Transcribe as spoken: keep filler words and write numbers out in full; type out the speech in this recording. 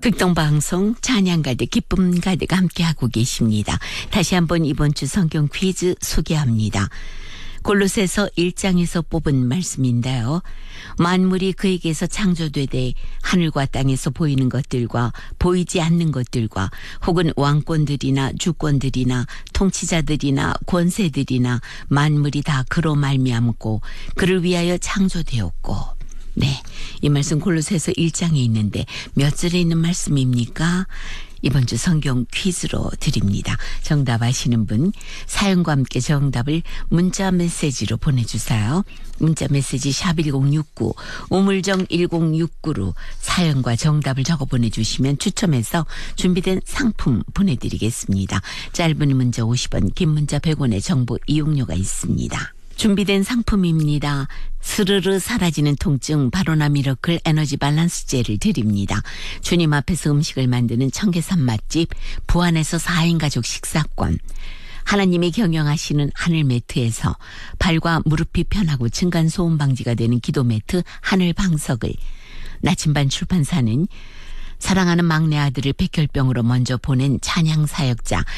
극동방송 찬양 가득 기쁨 가득 함께하고 계십니다. 다시 한번 이번 주 성경 퀴즈 소개합니다. 골로새서 일 장에서 뽑은 말씀인데요. 만물이 그에게서 창조되되 하늘과 땅에서 보이는 것들과 보이지 않는 것들과 혹은 왕권들이나 주권들이나 통치자들이나 권세들이나 만물이 다 그로 말미암고 그를 위하여 창조되었고. 네, 이 말씀 골로새서 일 장에 있는데 몇 절에 있는 말씀입니까? 이번 주 성경 퀴즈로 드립니다. 정답 아시는 분 사연과 함께 정답을 문자 메시지로 보내주세요. 문자 메시지 샵 일공육구 우물정 일공육구로 사연과 정답을 적어 보내주시면 추첨해서 준비된 상품 보내드리겠습니다. 짧은 문자 오십 원, 긴 문자 백 원의 정보 이용료가 있습니다. 준비된 상품입니다. 스르르 사라지는 통증 바로나 미러클 에너지 밸런스 젤을 드립니다. 주님 앞에서 음식을 만드는 청계산 맛집 부안에서 사 인 가족 식사권, 하나님이 경영하시는 하늘 매트에서 발과 무릎이 편하고 층간소음 방지가 되는 기도 매트 하늘 방석을, 나침반 출판사는 사랑하는 막내 아들을 백혈병으로 먼저 보낸 찬양 사역자